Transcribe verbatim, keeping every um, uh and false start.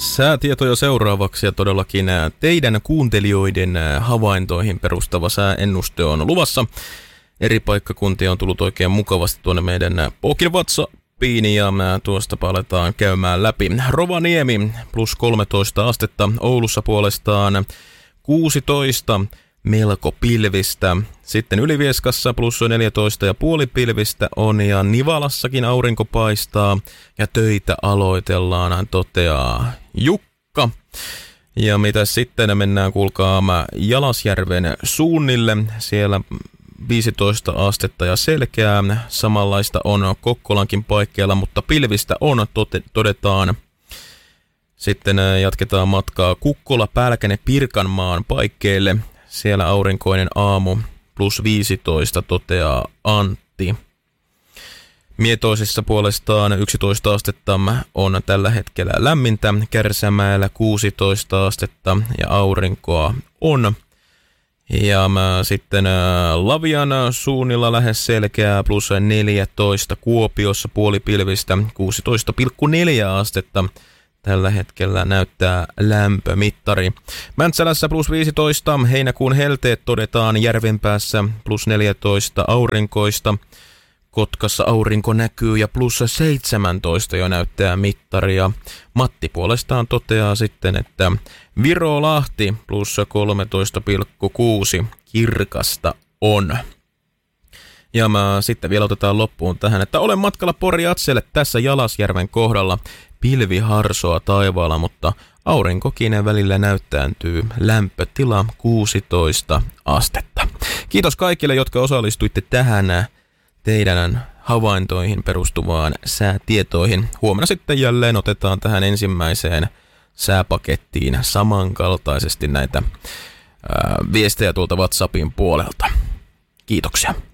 Säätietoja seuraavaksi ja todellakin teidän kuuntelijoiden havaintoihin perustava sääennuste on luvassa. Eri paikkakuntia on tullut oikein mukavasti tuonne meidän Pokin WhatsAppiin ja tuosta aletaan käymään läpi. Rovaniemi plus kolmetoista astetta, Oulussa puolestaan kuusitoista, melko pilvistä. Sitten Ylivieskassa plus neljätoista ja puoli pilvistä on ja Nivalassakin aurinko paistaa ja töitä aloitellaan, toteaa Jukka. Ja mitä sitten mennään kuulkaa Jalasjärven suunnille, siellä viisitoista astetta ja selkeää, samanlaista on Kokkolankin paikkeilla, mutta pilvistä on, tote- todetaan. Sitten jatketaan matkaa Kukkola, Pälkäne, Pirkanmaan paikkeille. Siellä aurinkoinen aamu plus viisitoista, toteaa Antti. Mietoisissa puolestaan yksitoista astetta on tällä hetkellä lämmintä. Kärsämäellä kuusitoista astetta ja aurinkoa on. Ja sitten Lavian suunnilla lähes selkeää plus neljätoista. Kuopiossa puolipilvistä kuusitoista pilkku neljä astetta. Tällä hetkellä näyttää lämpömittari. Mäntsälässä plus viisitoista, heinäkuun helteet todetaan Järvenpäässä plus neljätoista aurinkoista. Kotkassa aurinko näkyy ja plus seitsemäntoista jo näyttää mittaria. Matti puolestaan toteaa sitten, että Virolahti plus kolmetoista pilkku kuusi kirkasta on. Ja mä sitten vielä otetaan loppuun tähän, että olen matkalla Pori-Atselle tässä Jalasjärven kohdalla. Pilvi harsoa taivaalla, mutta aurinkokin välillä näyttääntyy, lämpötila kuusitoista astetta. Kiitos kaikille, jotka osallistuitte tähän teidän havaintoihin perustuvaan säätietoihin. Huomenna sitten jälleen otetaan tähän ensimmäiseen sääpakettiin samankaltaisesti näitä ää, viestejä tuolta WhatsAppin puolelta. Kiitoksia.